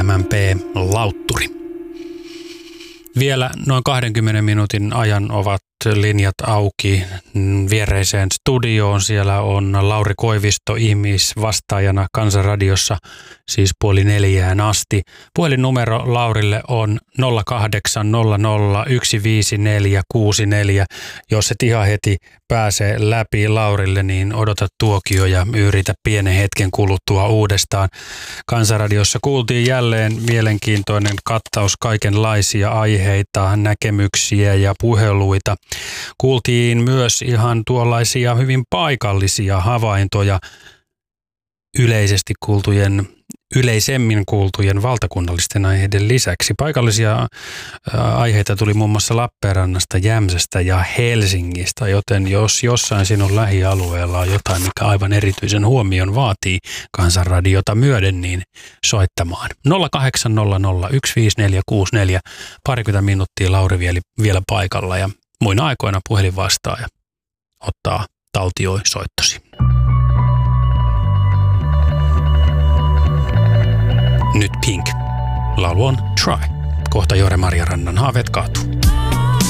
MMP-lautturi. Vielä noin 20 minuutin ajan ovat linjat auki viereiseen studioon. Siellä on Lauri Koivisto ihmisvastaajana Kansanradiossa, siis 3:30 asti. Puhelinnumero Laurille on 0800 154 64. Jos et ihan heti pääse läpi Laurille, niin odota tuokio ja yritä pienen hetken kuluttua uudestaan. Kansanradiossa kuultiin jälleen mielenkiintoinen kattaus kaikenlaisia aiheita, näkemyksiä ja puheluita. Kuultiin myös ihan tuollaisia hyvin paikallisia havaintoja yleisemmin kuultujen valtakunnallisten aiheiden lisäksi. Paikallisia aiheita tuli muun muassa Lappeenrannasta, Jämsästä ja Helsingistä, joten jos jossain sinun lähialueella on jotain, mikä aivan erityisen huomion vaatii Kansanradiota myöden, niin soittamaan. 0800 154 64, parikymmentä minuuttia Lauri vielä paikalla ja muina aikoina puhelin vastaa ja taltioi soittosi. Nyt Pink. Laulu on Try. Kohta Joore Marjarannan haaveet kaatuu.